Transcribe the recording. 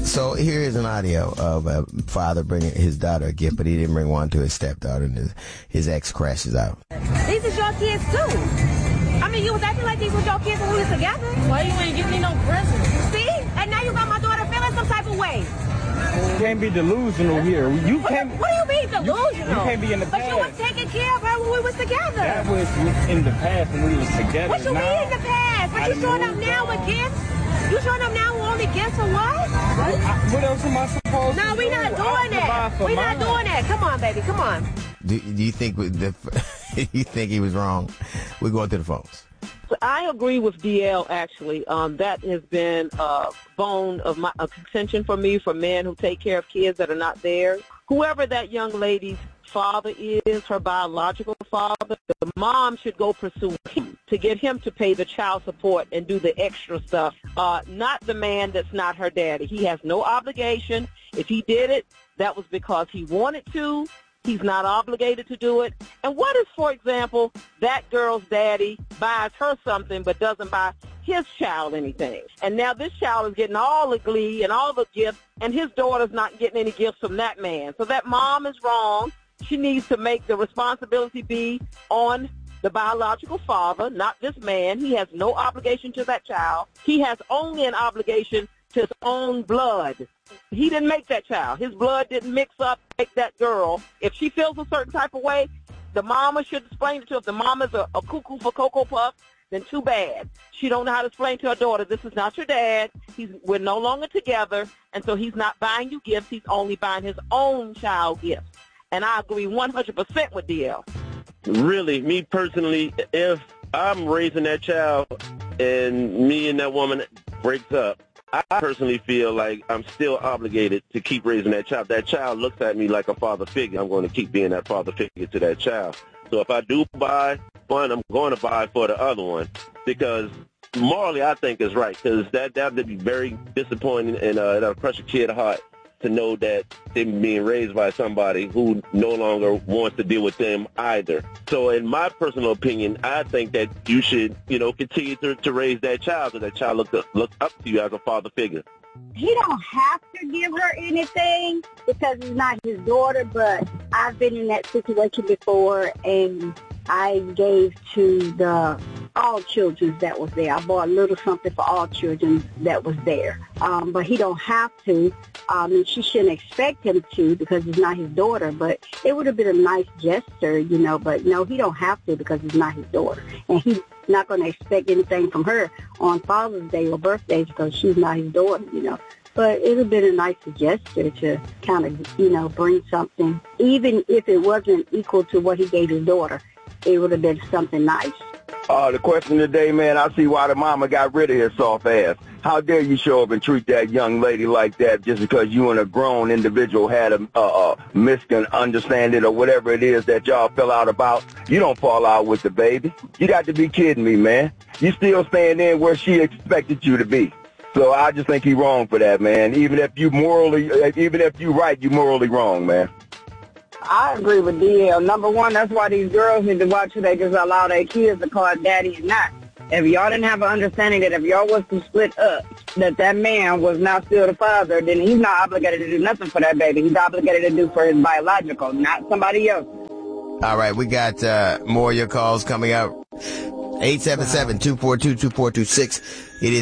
So here is an audio of a father bringing his daughter a gift, but he didn't bring one to his stepdaughter, and his ex crashes out. These is your kids too. I mean, you was acting like these was your kids when we was together. Why you ain't give me no present? See? And now you got my daughter feeling some type of way. You can't be delusional here. You can't. What do you mean delusional? You can't be in the past. But you was taking care of her when we was together. That was in the past when we was together. What you mean in the past? But you showing up now with gifts? You showing up now with only gifts for what? What else am I supposed to do? No, we not doing that. We not doing that. Come on, baby. Come on. Do you think you think he was wrong? We're going to the phones. I agree with DL, actually. That has been a bone of a contention for me, for men who take care of kids that are not theirs. Whoever that young lady's father is, her biological father, the mom should go pursue him to get him to pay the child support and do the extra stuff, not the man that's not her daddy. He has no obligation. If he did it, that was because he wanted to. He's not obligated to do it. And what if, for example, that girl's daddy buys her something but doesn't buy his child anything? And now this child is getting all the glee and all the gifts, and his daughter's not getting any gifts from that man. So that mom is wrong. She needs to make the responsibility be on the biological father, not this man. He has no obligation to that child. He has only an obligation to his own blood. He didn't make that child. His blood didn't mix up, make that girl. If she feels a certain type of way, the mama should explain it to her. If the mama's a cuckoo for Cocoa Puffs, then too bad. She don't know how to explain to her daughter, this is not your dad. We're no longer together, and so he's not buying you gifts. He's only buying his own child gifts. And I agree 100% with DL. Really, me personally, if I'm raising that child and me and that woman breaks up, I personally feel like I'm still obligated to keep raising that child. That child looks at me like a father figure. I'm going to keep being that father figure to that child. So if I do buy one, I'm going to buy for the other one, because morally I think it's right, because that would be very disappointing, and that'll crush a kid's heart to know that they're being raised by somebody who no longer wants to deal with them either. So in my personal opinion, I think that you should, continue to raise that child, so that child look up to you as a father figure. He don't have to give her anything because it's not his daughter, but I've been in that situation before, and I gave to all children that was there. I bought a little something for all children that was there. But he don't have to, and she shouldn't expect him to because it's not his daughter. But it would have been a nice gesture, but no, he don't have to because it's not his daughter. And he's not going to expect anything from her on Father's Day or birthdays because she's not his daughter, But it would have been a nice gesture to kind of, bring something. Even if it wasn't equal to what he gave his daughter, it would have been something nice. The question today, man, I see why the mama got rid of his soft ass. How dare you show up and treat that young lady like that just because you and a grown individual had a misunderstanding or whatever it is that y'all fell out about? You don't fall out with the baby. You got to be kidding me, man. You still staying in where she expected you to be. So I just think he's wrong for that, man. Even if you right, you morally wrong, man. I agree with DL. Number one, that's why these girls need to watch who they just allow their kids to call daddy and not. If y'all didn't have an understanding that if y'all was to split up, that man was now still the father, then he's not obligated to do nothing for that baby. He's obligated to do for his biological, not somebody else. All right, we got more of your calls coming up. 877-242-2426. It is